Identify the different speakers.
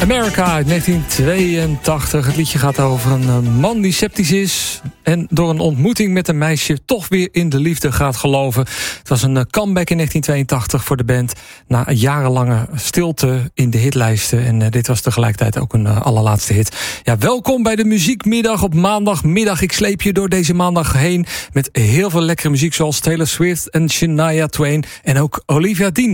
Speaker 1: America uit 1982. Het liedje gaat over een man die sceptisch is en door een ontmoeting met een meisje toch weer in de liefde gaat geloven. Het was een comeback in 1982 voor de band na een jarenlange stilte in de hitlijsten. En dit was tegelijkertijd ook een allerlaatste hit. Ja, welkom bij de Muziekmiddag op maandagmiddag. Ik sleep je door deze maandag heen met heel veel lekkere muziek zoals Taylor Swift en Shania Twain en ook Olivia Dean.